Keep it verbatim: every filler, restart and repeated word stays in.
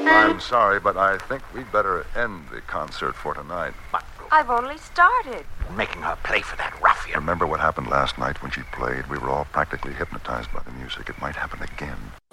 I'm sorry, but I think we'd better end the concert for tonight. But I've only started. making her play for that ruffian. Remember what happened last night when she played? We were all practically hypnotized by the music. It might happen again.